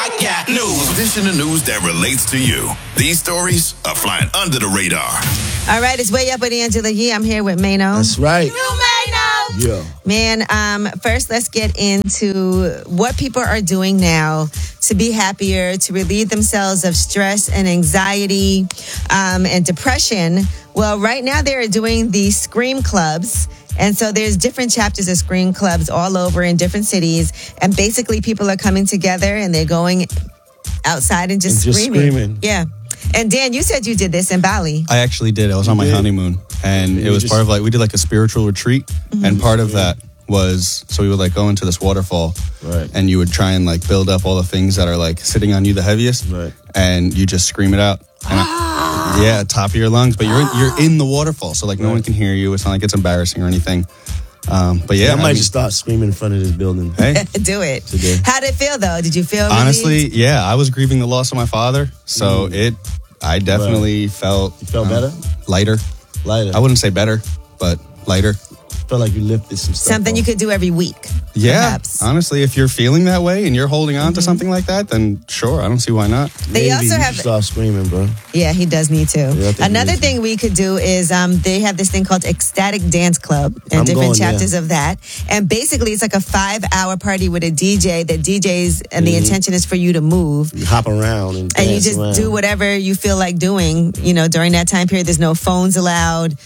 I got news. This is the news that relates to you. These stories are flying under the radar. All right, it's Way Up with Angela Yee. I'm here with Mano. That's right. You Mano. Yeah. Man, first let's get into what people are doing now to be happier, to relieve themselves of stress and anxiety and depression. Well, right now they're doing the Scream Clubs. And so there's different chapters of Scream Clubs all over in different cities. And basically people are coming together and they're going outside and just screaming. Yeah. And Dan, you said you did this in Bali. I actually did. I was on my honeymoon. And it was part of we did a spiritual retreat. Mm-hmm. And part of that was, so we would go into this waterfall. Right. And you would try and build up all the things that are sitting on you the heaviest. Right. And you just scream it out. Yeah, top of your lungs, but you're in the waterfall, so no one can hear you. It's not like it's embarrassing or anything. But yeah, I might just start screaming in front of this building. Hey, do it. Today. How did it feel though? Did you feel honestly? relieved? Yeah, I was grieving the loss of my father, so I definitely felt. You felt better? Lighter. I wouldn't say better, but lighter. Felt like you lifted some stuff. Something off. you could do every week. Yeah, perhaps. Honestly, if you're feeling that way and you're holding on to something like that, then sure, I don't see why not. They also you have should start screaming, bro. Yeah, he does need to. Yeah, another thing we could do is they have this thing called Ecstatic Dance Club and different chapters of that. And basically, it's like a 5-hour party with a DJ that DJs, and the intention is for you to move. You hop around and you just do whatever you feel like doing. During that time period, there's no phones allowed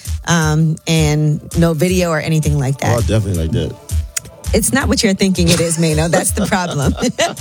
and no video or anything like that. Oh, definitely like that. It's not what you're thinking it is, Mano. That's the problem.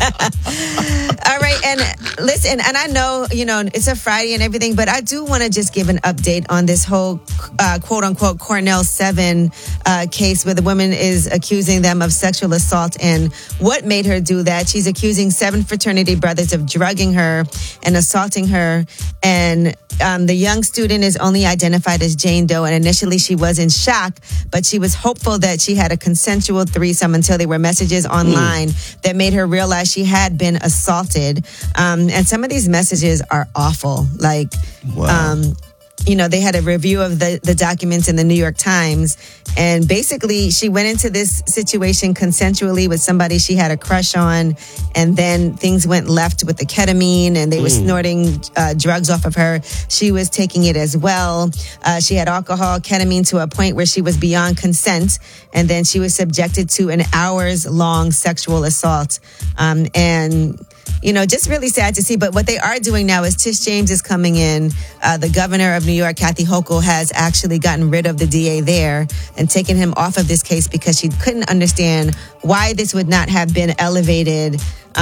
All right. And listen, and I know, it's a Friday and everything, but I do want to just give an update on this whole quote unquote Cornell 7 case where the woman is accusing them of sexual assault and what made her do that. She's accusing 7 fraternity brothers of drugging her and assaulting her. And the young student is only identified as Jane Doe. And initially she was in shock, but she was hopeful that she had a consensual threesome until there were messages online that made her realize she had been assaulted. And some of these messages are awful. They had a review of the documents in the New York Times. And basically, she went into this situation consensually with somebody she had a crush on. And then things went left with the ketamine and they were snorting drugs off of her. She was taking it as well. She had alcohol, ketamine to a point where she was beyond consent. And then she was subjected to an hours-long sexual assault. Just really sad to see. But what they are doing now is Tish James is coming in. The governor of New York, Kathy Hochul, has actually gotten rid of the DA there and taken him off of this case because she couldn't understand why this would not have been elevated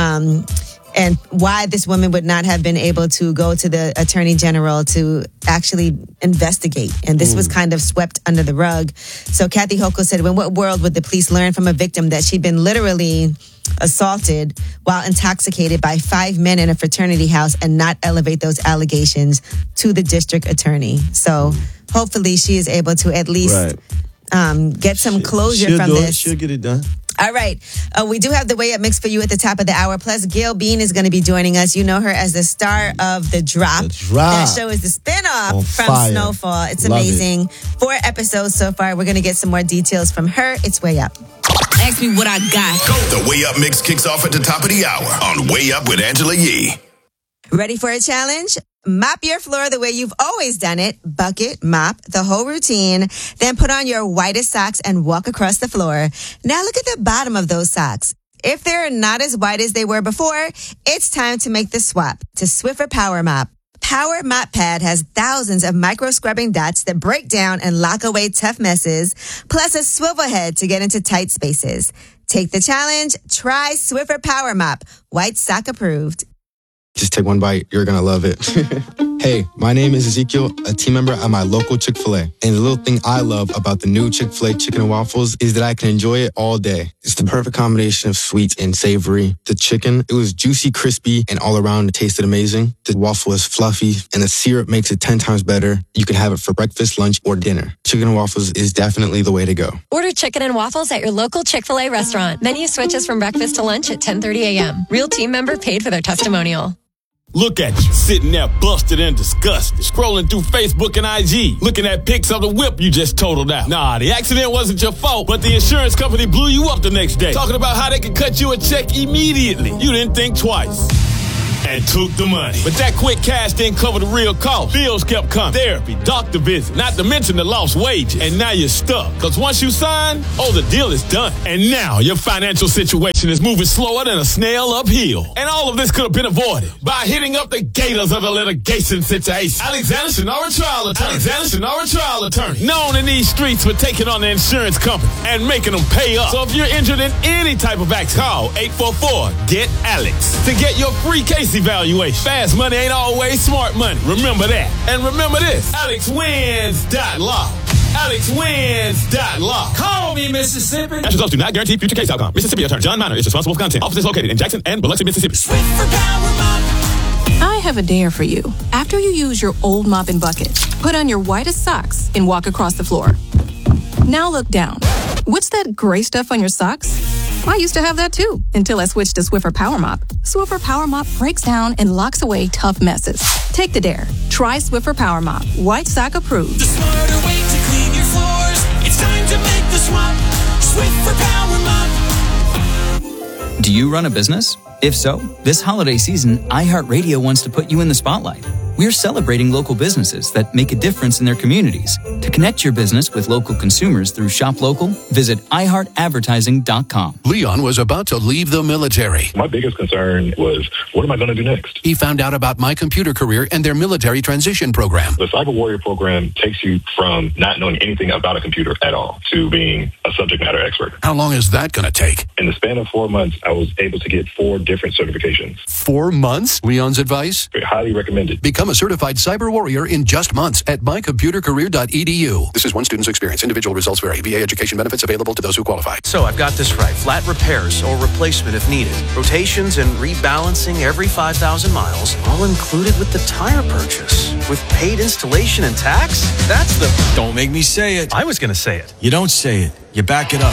and why this woman would not have been able to go to the attorney general to actually investigate. And this was kind of swept under the rug. So Kathy Hochul said, in what world would the police learn from a victim that she'd been literally assaulted while intoxicated by 5 men in a fraternity house and not elevate those allegations to the district attorney? So hopefully she is able to at least get some closure from this. She'll get it done. All right. We do have the Way Up mix for you at the top of the hour. Plus, Gail Bean is going to be joining us. You know her as the star of The Drop. That show is the spinoff from fire. Snowfall. It's Love amazing. 4 episodes so far. We're going to get some more details from her. It's Way Up. Ask me what I got. The Way Up mix kicks off at the top of the hour on Way Up with Angela Yee. Ready for a challenge? Mop your floor the way you've always done it. Bucket, mop, the whole routine. Then put on your whitest socks and walk across the floor. Now look at the bottom of those socks. If they're not as white as they were before, it's time to make the swap to Swiffer Power Mop. Power Mop Pad has thousands of micro scrubbing dots that break down and lock away tough messes, plus a swivel head to get into tight spaces. Take the challenge. Try Swiffer Power Mop. White sock approved. Just take one bite. You're going to love it. Hey, my name is Ezekiel, a team member at my local Chick-fil-A. And the little thing I love about the new Chick-fil-A chicken and waffles is that I can enjoy it all day. It's the perfect combination of sweet and savory. The chicken, it was juicy, crispy, and all around it tasted amazing. The waffle is fluffy, and the syrup makes it 10 times better. You can have it for breakfast, lunch, or dinner. Chicken and waffles is definitely the way to go. Order chicken and waffles at your local Chick-fil-A restaurant. Menu switches from breakfast to lunch at 10:30 a.m. Real team member paid for their testimonial. Look at you, sitting there busted and disgusted, scrolling through Facebook and IG, looking at pics of the whip you just totaled out. Nah, the accident wasn't your fault, but the insurance company blew you up the next day, talking about how they could cut you a check immediately. You didn't think twice. and took the money. But that quick cash didn't cover the real cost. Bills kept coming. Therapy, doctor visit, not to mention the lost wages. And now you're stuck. Because once you sign, the deal is done. And now your financial situation is moving slower than a snail uphill. And all of this could have been avoided by hitting up the gators of the litigation situation. Alexander Shinara Trial Attorney. Known in these streets for taking on the insurance company and making them pay up. So if you're injured in any type of accident, call 844-GET-ALEX to get your free case evaluation. Fast money ain't always smart money. Remember that. And remember this. AlexWins.law. AlexWins.law. Call me, Mississippi. Actual results do not guarantee future case outcome. Mississippi Attorney John Minor is responsible for content. Office is located in Jackson and Biloxi, Mississippi. I have a dare for you. After you use your old mop and bucket, put on your whitest socks and walk across the floor. Now look down. What's that gray stuff on your socks? I used to have that too, until I switched to Swiffer Power Mop. Swiffer Power Mop breaks down and locks away tough messes. Take the dare. Try Swiffer Power Mop. White sock approved. The smarter way to clean your floors. It's time to make the swap. Swiffer Power Mop. Do you run a business? If so, this holiday season, iHeartRadio wants to put you in the spotlight. We're celebrating local businesses that make a difference in their communities. To connect your business with local consumers through Shop Local, visit iHeartAdvertising.com. Leon was about to leave the military. My biggest concern was, what am I going to do next? He found out about My Computer Career and their military transition program. The Cyber Warrior program takes you from not knowing anything about a computer at all to being a subject matter expert. How long is that going to take? In the span of 4 months, I was able to get 4 different certifications. 4 months? Leon's advice? Highly recommended. Become a certified cyber warrior in just months at mycomputercareer.edu. This is one student's experience. Individual results vary. VA education benefits available to those who qualify. So I've got this right. Flat repairs or replacement if needed. Rotations and rebalancing every 5,000 miles, all included with the tire purchase. With paid installation and tax? That's the... Don't make me say it. I was going to say it. You don't say it. You back it up.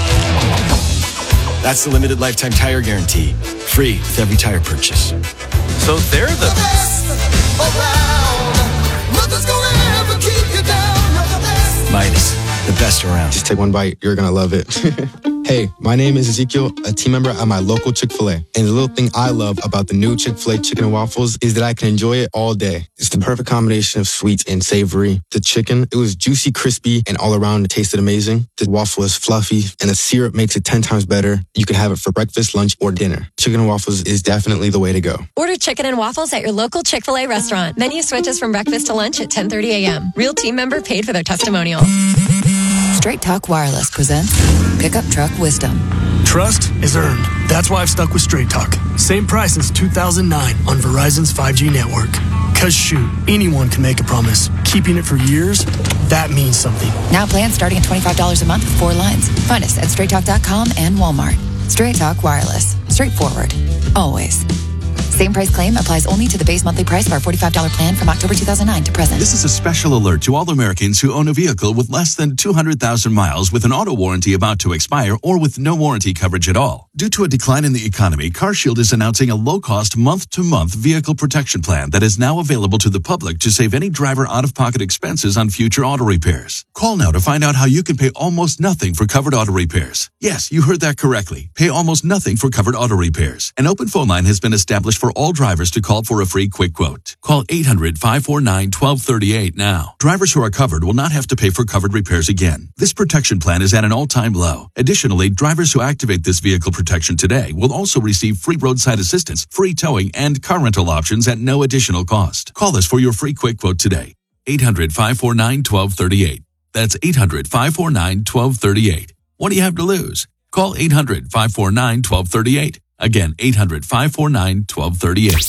That's the limited lifetime tire guarantee. Free with every tire purchase. So they're the best around. Nothing's gonna ever keep you down. You're the best. Midas, the best around. Just take one bite. You're going to love it. Hey, my name is Ezekiel, a team member at my local Chick-fil-A. And the little thing I love about the new Chick-fil-A chicken and waffles is that I can enjoy it all day. It's the perfect combination of sweet and savory. The chicken, it was juicy, crispy, and all around it tasted amazing. The waffle is fluffy, and the syrup makes it 10 times better. You can have it for breakfast, lunch, or dinner. Chicken and waffles is definitely the way to go. Order chicken and waffles at your local Chick-fil-A restaurant. Menu switches from breakfast to lunch at 10:30 a.m. Real team member paid for their testimonial. Straight Talk Wireless presents Pickup Truck Wisdom. Trust is earned. That's why I've stuck with Straight Talk. Same price since 2009 on Verizon's 5G network. Cause shoot, anyone can make a promise. Keeping it for years, that means something. Now plans starting at $25 a month with 4 lines. Find us at straighttalk.com and Walmart. Straight Talk Wireless. Straightforward. Always. Same price claim applies only to the base monthly price of our $45 plan from October 2009 to present. This is a special alert to all Americans who own a vehicle with less than 200,000 miles with an auto warranty about to expire or with no warranty coverage at all. Due to a decline in the economy, CarShield is announcing a low-cost month-to-month vehicle protection plan that is now available to the public to save any driver out-of-pocket expenses on future auto repairs. Call now to find out how you can pay almost nothing for covered auto repairs. Yes, you heard that correctly. Pay almost nothing for covered auto repairs. An open phone line has been established for all drivers to call for a free quick quote. Call 800-549-1238 now. Drivers who are covered will not have to pay for covered repairs again. This protection plan is at an all-time low. Additionally, drivers who activate this vehicle protection today will also receive free roadside assistance, free towing, and car rental options at no additional cost. Call us for your free quick quote today. 800-549-1238. That's 800-549-1238. What do you have to lose? Call 800-549-1238. Again, 800-549-1238.